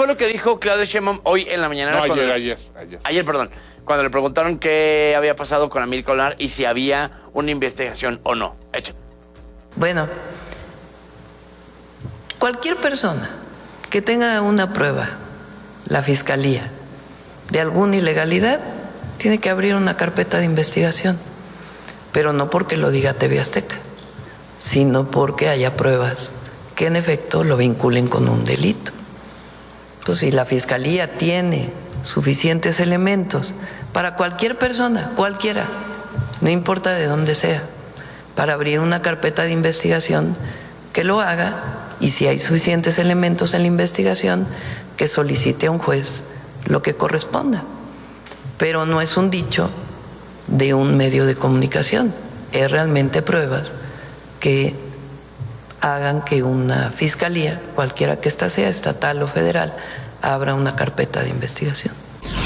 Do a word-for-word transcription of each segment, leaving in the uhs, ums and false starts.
fue lo que dijo Claudia Sheinbaum hoy en la mañana? No, cuando ayer, le, ayer, ayer. Ayer, perdón. Cuando le preguntaron qué había pasado con Amílcar Onar y si había una investigación o no. Échale. Bueno, cualquier persona que tenga una prueba, la Fiscalía, de alguna ilegalidad, tiene que abrir una carpeta de investigación. Pero no porque lo diga T V Azteca, sino porque haya pruebas que en efecto lo vinculen con un delito. Entonces, si la Fiscalía tiene suficientes elementos para cualquier persona, cualquiera, no importa de dónde sea, para abrir una carpeta de investigación, que lo haga, y si hay suficientes elementos en la investigación, que solicite a un juez lo que corresponda. Pero no es un dicho de un medio de comunicación, es realmente pruebas que hagan que una fiscalía, cualquiera que ésta sea, estatal o federal, abra una carpeta de investigación.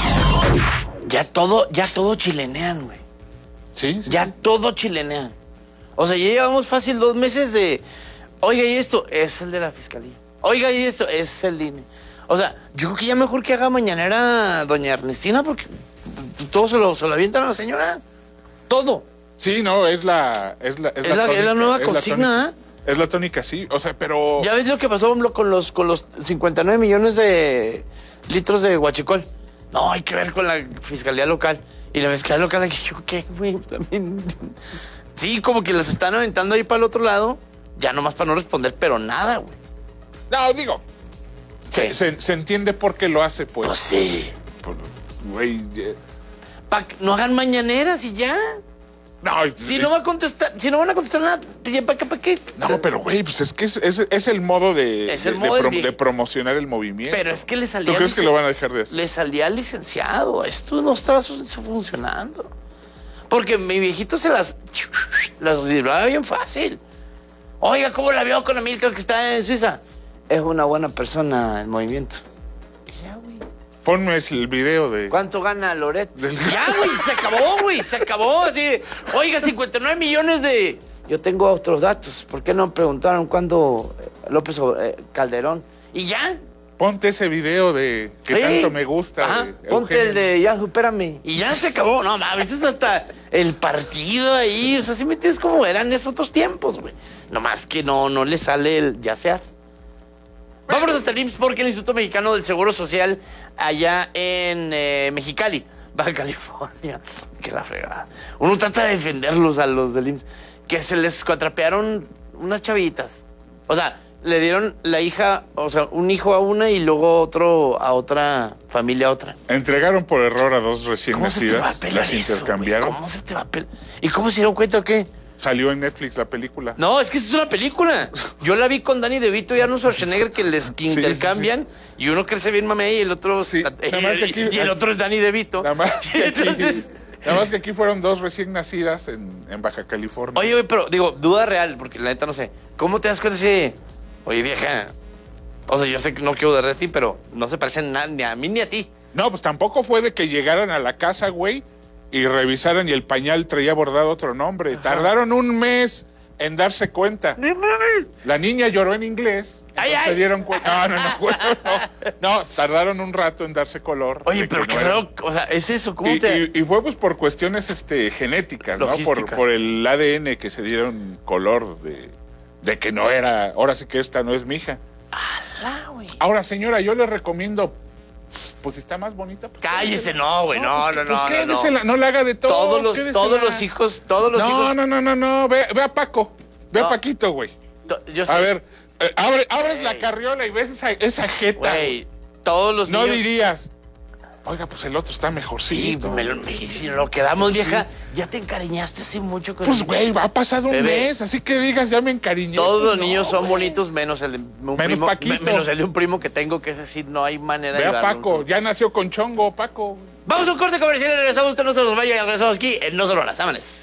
Ya todo, ya todo chilenean, güey. Sí, sí. Ya sí. todo chilenean. O sea, ya llevamos fácil dos meses de, oiga, y esto es el de la fiscalía. Oiga, y esto es el I N E. O sea, yo creo que ya mejor que haga mañanera doña Ernestina, porque todo se lo, se lo avientan a la señora. Todo. Sí, no, es la... Es la, es Es la- tónica, es la nueva es consigna, tónica. Es la tónica, sí. O sea, pero... Ya ves lo que pasó con los, con los cincuenta y nueve millones de litros de huachicol. No, hay que ver con la fiscalía local. Y la fiscalía local, yo, ¿qué, güey? También... Sí, como que las están aventando ahí para el otro lado, ya nomás para no responder, pero nada, güey. No, digo, se, Sí. se, se entiende por qué lo hace, pues. Pues sí. Por- Güey, eh, Pa que no hagan mañaneras y ya. no, Si eh, no va a contestar, si no van a contestar nada, ¿para qué? ¿Para qué? no, pero güey, pues es que es, es, es el modo de, Es el de, modo de del prom- vie- de promocionar el movimiento. Pero es que le salía... ¿Tú crees que licen- lo van a dejar de hacer? Le salía al licenciado. Esto no está su- su- funcionando. Porque mi viejito se las... Las libraba bien fácil. Oiga, ¿cómo la vio con Amílcar que está en Suiza? Es una buena persona el movimiento. Y ya, güey. Ponme el video de... ¿Cuánto gana Loret? Del- Ya, güey, se acabó, güey, se acabó. Así, oiga, cincuenta y nueve millones de... Yo tengo otros datos. ¿Por qué no preguntaron cuándo López eh, Calderón? Y ya. Ponte ese video de que Sí. tanto me gusta. Ajá, de ponte Eugenio. el de ya, supérame. Y ya se acabó. No, mames, es hasta el partido ahí. O sea, ¿sí me entiendes cómo eran esos otros tiempos, güey? Nomás que no, no le sale el yacear. Vámonos hasta el I M S S porque el Instituto Mexicano del Seguro Social allá en eh, Mexicali, Baja California, que la fregada. Uno trata de defenderlos a los del I M S S, que se les cuatrapearon unas chavitas. O sea, le dieron la hija, o sea, un hijo a una y luego otro a otra familia a otra. Entregaron por error a dos recién ¿Cómo se te va a nacidas, pelar las eso, intercambiaron. güey? ¿Cómo se te va a pelar? ¿Y cómo se dieron cuenta o qué? Salió en Netflix la película. No, es que es una película. Yo la vi con Danny DeVito y Arnold Schwarzenegger que les que Sí, intercambian y uno crece bien mamey y el otro Sí, eh, nada más que aquí- y el otro es Danny DeVito. Nada más que aquí, Entonces, nada más que aquí fueron dos recién nacidas en, en Baja California. oye, güey, pero digo, duda real, porque la neta no sé. ¿Cómo te das cuenta si, oye, vieja? O sea, yo sé que no quiero dudar de ti, pero no se parecen nada ni a mí ni a ti. No, pues tampoco fue de que llegaran a la casa, güey, y revisaran y el pañal traía bordado otro nombre. Ajá. Tardaron un mes en darse cuenta. La niña lloró en inglés. Ay, entonces ay. se dieron cuenta. No, no, no, güey, no. No, tardaron un rato en darse color. Oye, de pero que qué no era- raro, o sea, es eso, ¿cómo Y, te...? y- y fue pues por cuestiones este, genéticas, ¿no? Por, Logísticas. por el A D N que se dieron color de, de que no era, ahora sí que esta no es mi hija. Alá, güey. Ahora, señora, yo le recomiendo, pues si está más bonita, pues Cállese, quédesela. no, güey, no, pues, no, pues no, no, quédesela, no, le haga de todo. Todos los, todos los hijos, todos los no, hijos... No, no, no, no, ve, ve a Paco, ve No. a Paquito, güey. to- Yo sé, A ver, eh, abre, abres Güey. la carriola y ves esa, esa jeta. güey, todos los No niños... dirías, oiga, pues el otro está Sí, mejorcito. me lo, me- si nos lo quedamos, vieja, ya te encariñaste hace mucho con Pues, el- güey, ha pasado un Bebé. mes, así que digas, ya me encariñé. Todos Pues, los no, niños son güey. bonitos, menos el de un Menos primo, Paquito. me- menos el de un primo que tengo, que es decir, no hay manera Ve de a darle un Paco, solo- ya nació con chongo, Paco. Vamos a un corte comercial y regresamos, usted no se nos vaya, y regresamos aquí en No Solo las Ámanes.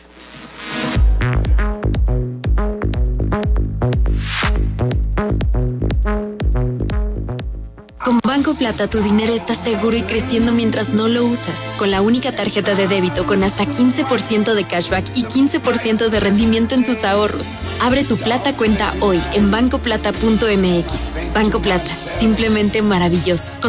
Con Banco Plata tu dinero está seguro y creciendo mientras no lo usas. Con la única tarjeta de débito con hasta quince por ciento de cashback y quince por ciento de rendimiento en tus ahorros. Abre tu Plata cuenta hoy en banco plata punto m x. Banco Plata, simplemente maravilloso.